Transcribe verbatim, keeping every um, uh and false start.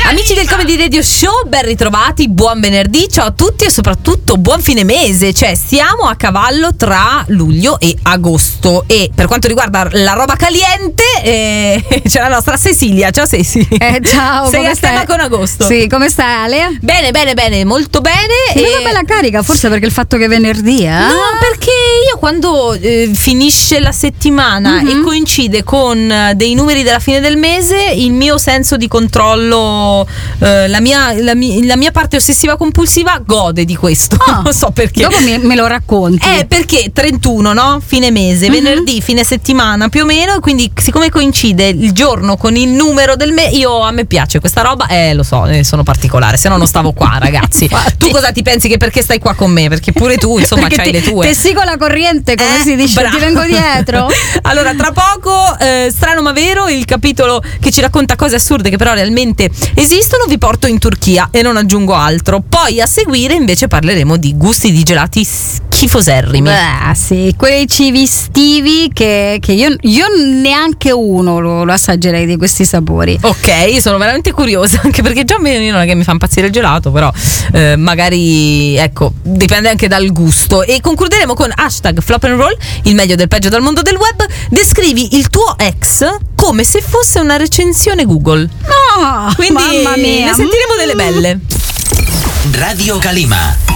Amici del Comedy Radio Show, ben ritrovati, buon venerdì, ciao a tutti e soprattutto buon fine mese. Cioè siamo a cavallo tra luglio e agosto e per quanto riguarda la roba caliente eh, c'è la nostra Cecilia. Ciao Ceci. Eh, ciao. Sei a tema con agosto. Sì, come stai Ale? Bene, bene, bene, molto bene. Sei e... una bella carica, forse perché il fatto che è venerdì, eh? No, perché io quando eh, finisce la settimana Mm-hmm. e coincide con eh, dei numeri della fine del mese, il mio senso di controllo, eh, la, mia, la, mia, la mia parte ossessiva compulsiva gode di questo. Oh, non so perché. Dopo me, me lo racconti. Eh, perché trentuno, no? Fine mese, Mm-hmm. venerdì, fine settimana più o meno, quindi siccome coincide il giorno con il numero del mese, io a me piace questa roba, eh lo so, eh, sono particolare, se no non stavo qua, ragazzi. Tu cosa ti pensi che perché stai qua con me? Perché pure tu, insomma, Perché c'hai ti, le tue. Te sigo la corrente, come Eh, si dice, bravo. ti vengo dietro. Allora, tra poco, eh, strano ma vero, il capitolo che ci racconta cose assurde che però realmente esistono, vi porto in Turchia e non aggiungo altro. Poi a seguire invece parleremo di gusti di gelati schifoserrimi. Beh, sì, quei cibi estivi che, che io, io neanche uno lo, lo assaggerei di questi sapori. Ok, sono veramente curiosa, anche perché già a me non è che mi fa impazzire il gelato, però eh, magari, ecco, dipende anche dal gusto. E concluderemo con hashtag flop and roll, il meglio del peggio dal mondo del web. Descrivi il tuo ex come se fosse una recensione Google. No, Quindi mamma mia. ne sentiremo delle belle. Radio Calima.